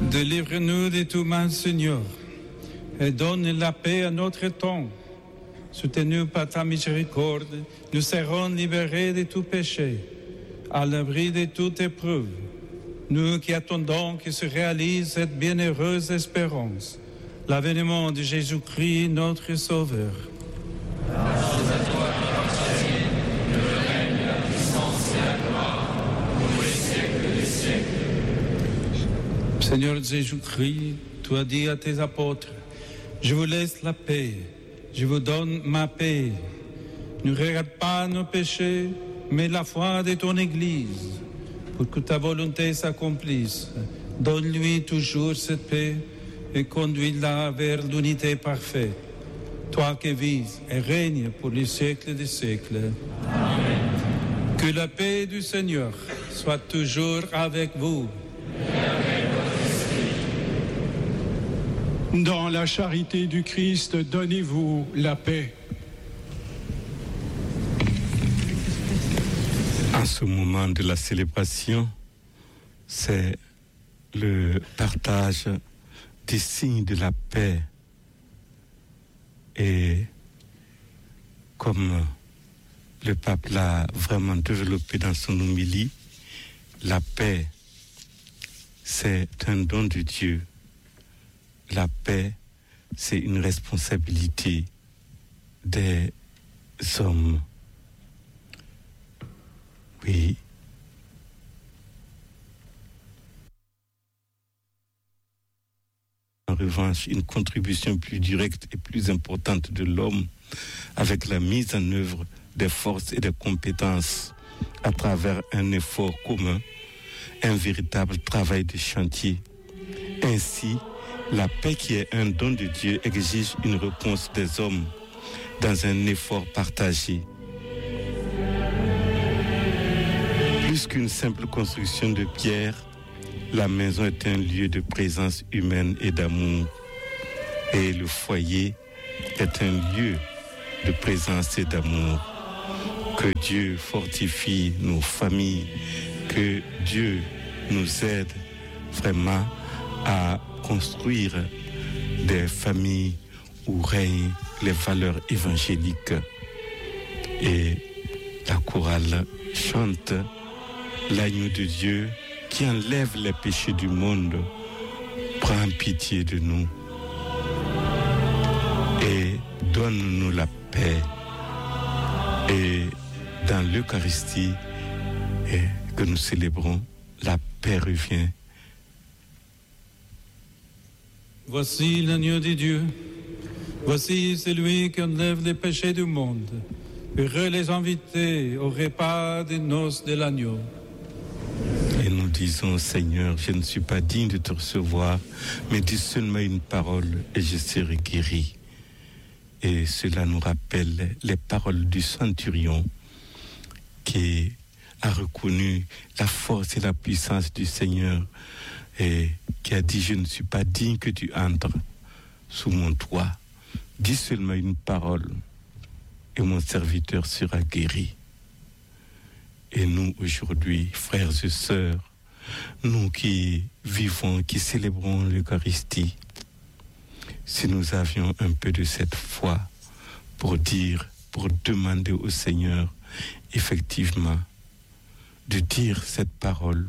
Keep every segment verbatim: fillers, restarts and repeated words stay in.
Délivre-nous de tout mal, Seigneur, et donne la paix à notre temps. Soutenus par ta miséricorde, nous serons libérés de tout péché, à l'abri de toute épreuve. Nous qui attendons que se réalise cette bienheureuse espérance, l'avènement de Jésus-Christ, notre Sauveur. Grâce à toi qui appartiens, le règne, la puissance et la gloire, pour les siècles des siècles. Seigneur Jésus-Christ, tu as dit à tes apôtres, je vous laisse la paix, je vous donne ma paix. Ne regarde pas nos péchés, mais la foi de ton Église, pour que ta volonté s'accomplisse. Donne-lui toujours cette paix et conduis-la vers l'unité parfaite. Toi qui vis et règnes pour les siècles des siècles. Amen. Que la paix du Seigneur soit toujours avec vous. Et avec votre esprit. Dans la charité du Christ, donnez-vous la paix. En ce moment de la célébration, c'est le partage des signes de la paix. Et comme le pape l'a vraiment développé dans son homélie, la paix, c'est un don de Dieu. La paix, c'est une responsabilité des hommes. Oui. En revanche, une contribution plus directe et plus importante de l'homme avec la mise en œuvre des forces et des compétences à travers un effort commun, un véritable travail de chantier. Ainsi, la paix qui est un don de Dieu exige une réponse des hommes dans un effort partagé. Plus qu'une simple construction de pierre, la maison est un lieu de présence humaine et d'amour. Et le foyer est un lieu de présence et d'amour. Que Dieu fortifie nos familles, que Dieu nous aide vraiment à construire des familles où règnent les valeurs évangéliques. Et la chorale chante l'agneau de Dieu qui enlève les péchés du monde, prends pitié de nous et donne-nous la paix. Et dans l'Eucharistie et que nous célébrons, la paix revient. Voici l'agneau de Dieu. Voici celui qui enlève les péchés du monde. Heureux les invités au repas des noces de l'agneau. Et nous disons, Seigneur, je ne suis pas digne de te recevoir, mais dis seulement une parole et je serai guéri. Et cela nous rappelle les paroles du centurion qui a reconnu la force et la puissance du Seigneur et qui a dit, je ne suis pas digne que tu entres sous mon toit. Dis seulement une parole et mon serviteur sera guéri. Et nous, aujourd'hui, frères et sœurs, nous qui vivons, qui célébrons l'Eucharistie, si nous avions un peu de cette foi pour dire, pour demander au Seigneur, effectivement, de dire cette parole,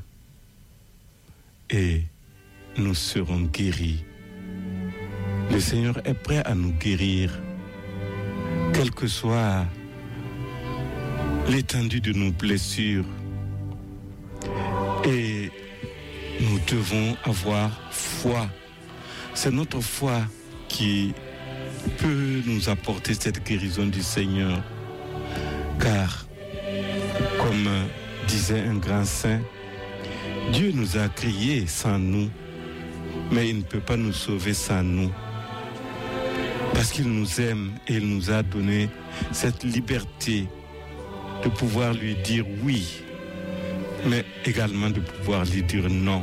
et nous serons guéris. Le Seigneur est prêt à nous guérir, quel que soit l'étendue de nos blessures. Et nous devons avoir foi. C'est notre foi qui peut nous apporter cette guérison du Seigneur. Car, comme disait un grand saint, Dieu nous a créés sans nous, mais il ne peut pas nous sauver sans nous. Parce qu'il nous aime et il nous a donné cette liberté de pouvoir lui dire oui, mais également de pouvoir lui dire non.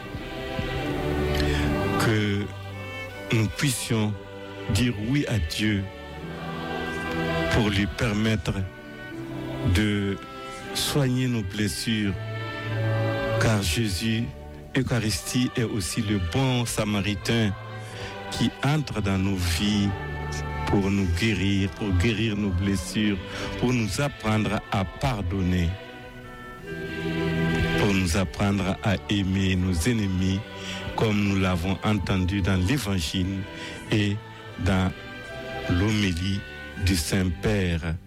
Que nous puissions dire oui à Dieu pour lui permettre de soigner nos blessures, car Jésus Eucharistie est aussi le bon samaritain qui entre dans nos vies pour nous guérir, pour guérir nos blessures, pour nous apprendre à pardonner, pour nous apprendre à aimer nos ennemis comme nous l'avons entendu dans l'Évangile et dans l'homélie du Saint-Père